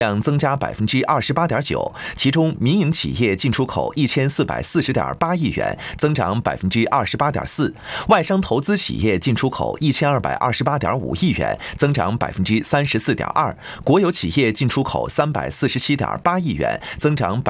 量增加28.9%，其中民营企业进出口1440.8亿元，增长28.4%；外商投资企业进出口1228.5亿元，增长34.2%；国有企业进出口347.8亿元，增长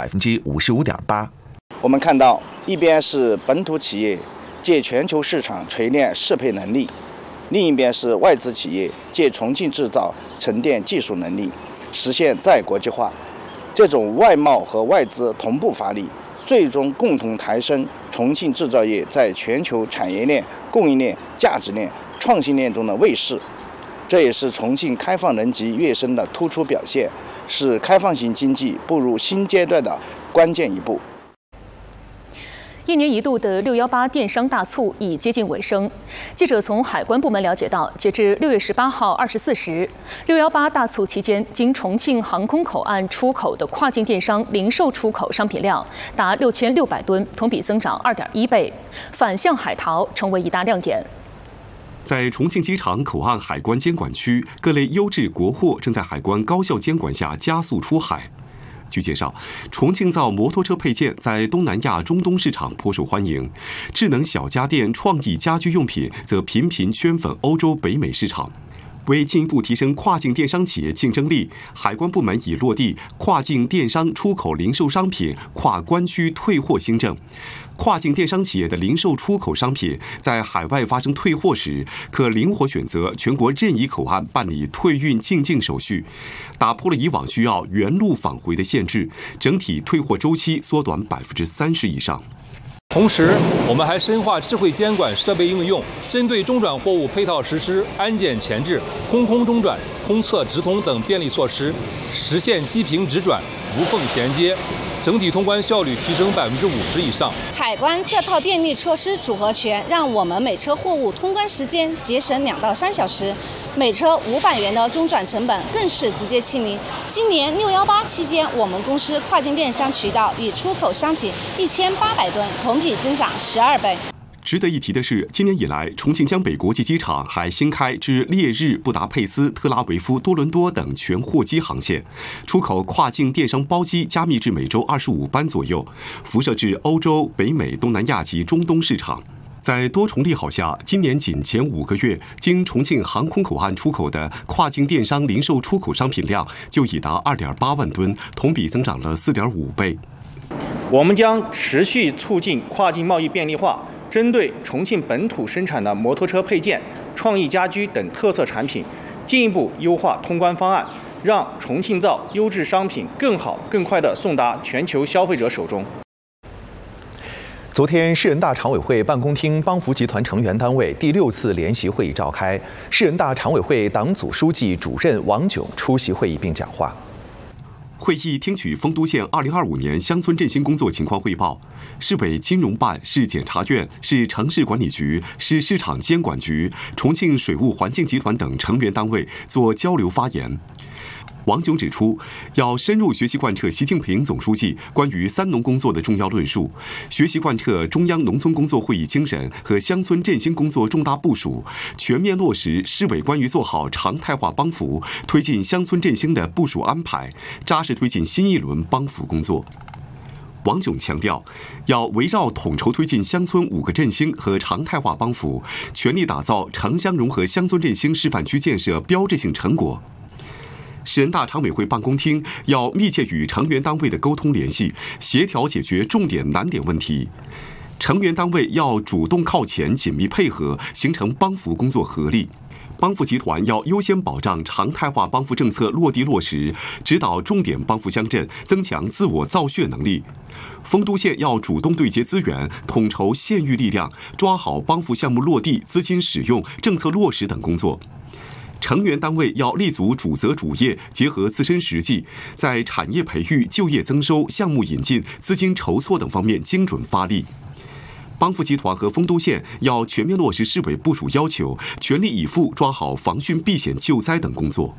55.8%。 我们看到，一边是本土企业借全球市场锤炼适配能力，另一边是外资企业借重庆制造沉淀技术能力，实现再国际化。这种外贸和外资同步发力，最终共同抬升重庆制造业在全球产业链、供应链、价值链、创新链中的位势。这也是重庆开放能级跃升的突出表现，是开放型经济步入新阶段的关键一步。 一年一度的618电商大促已接近尾声。记者从海关部门了解到，截至6月18号24时，618大促期间，经重庆航空口岸出口的跨境电商零售出口商品量达6600吨，同比增长2.1倍，反向海淘成为一大亮点。 在重庆机场口岸海关监管区，各类优质国货正在海关高效监管下加速出海。据介绍，重庆造摩托车配件在东南亚、中东市场颇受欢迎，智能小家电、创意家居用品则频频圈粉欧洲、北美市场。为进一步提升跨境电商企业竞争力，海关部门已落地跨境电商出口零售商品跨关区退货新政。跨境电商企业的零售出口商品在海外发生退货时，可灵活选择全国任意口岸办理退运进境手续，打破了以往需要原路返回的限制，整体退货周期缩短30%以上。 同时，我们还深化智慧监管设备应用，针对中转货物配套实施安检前置、空空中转、空测直通等便利措施，实现机坪直转、无缝衔接，整体通关效率提升50%以上。 海关这套便利措施组合拳，让我们每车货物通关时间节省2到3小时，每车500元的中转成本更是直接清零。今年618期间，我们公司跨境电商渠道已出口商品1800吨，同比增长12倍。 值得一提的是，今年以来，重庆江北国际机场还新开至烈日、布达佩斯、特拉维夫、多伦多等全货机航线，出口跨境电商包机加密至每周25班左右，辐射至欧洲、北美、东南亚及中东市场。在多重利好下，今年仅前5个月，经重庆航空口岸出口的跨境电商零售出口商品量就已达2.8万吨，同比增长了4.5倍。 我们将持续促进跨境贸易便利化，针对重庆本土生产的摩托车配件、创意家居等特色产品，进一步优化通关方案，让重庆造优质商品更好、更快地送达全球消费者手中。 昨天，市人大常委会办公厅帮扶集团成员单位第6次联席会议召开，市人大常委会党组书记、主任王炯出席会议并讲话。 会议听取丰都县2025年乡村振兴工作情况汇报，市委金融办、市检察院、市城市管理局、市市场监管局、重庆水务环境集团等成员单位作交流发言。王炯指出，要深入学习贯彻习近平总书记关于3农工作的重要论述，学习贯彻中央农村工作会议精神和乡村振兴工作重大部署，全面落实市委关于做好常态化帮扶、推进乡村振兴的部署安排，扎实推进新一轮帮扶工作。王炯强调，要围绕统筹推进乡村5个振兴和常态化帮扶，全力打造城乡融合乡村振兴示范区建设标志性成果。市人大常委会办公厅要密切与成员单位的沟通联系，协调解决重点难点问题。成员单位要主动靠前，紧密配合，形成帮扶工作合力。帮扶集团要优先保障常态化帮扶政策落地落实，指导重点帮扶乡镇增强自我造血能力。丰都县要主动对接资源，统筹县域力量，抓好帮扶项目落地、资金使用、政策落实等工作。成员单位要立足主责主业，结合自身实际，在产业培育、就业增收、项目引进、资金筹措等方面精准发力。帮扶集团和丰都县要全面落实市委部署要求，全力以赴抓好防汛避险救灾等工作。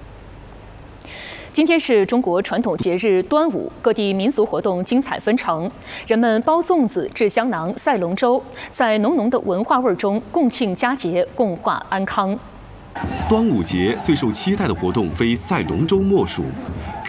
今天是中国传统节日端午，各地民俗活动精彩纷呈，人们包粽子、制香囊、赛龙舟，在浓浓的文化味中共庆佳节，共话安康。 端午节最受期待的活动非赛龙舟莫属。